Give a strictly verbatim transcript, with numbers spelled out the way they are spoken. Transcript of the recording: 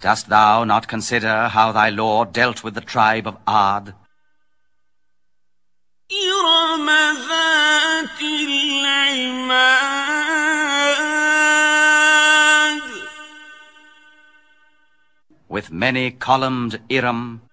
Dost thou not consider how thy Lord dealt with the tribe of Ad? إِرَمَ ذَاتِ الْعِمَادِ With many columned Iram,